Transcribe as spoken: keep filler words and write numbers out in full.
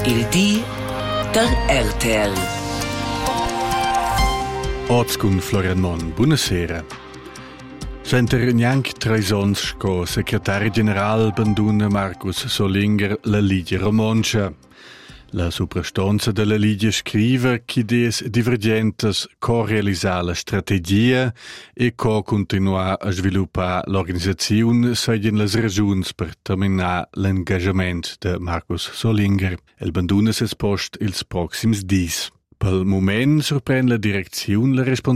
Il di der R T L. Oz con Florian Mon, buonasera. Center gnanc traisons co secretari general banduna Marcus Solinger la Lidia Romoncia. La suprastonza della Lidia scrive che idees divergentes co-realisare la strategia e co-continuare a sviluppare l'organizzazione seien le ragioni per terminare l'engagement de Marcus Solinger. El banduna ses post ils proxims dis. Pel moment sorprende la direzione la responsabilità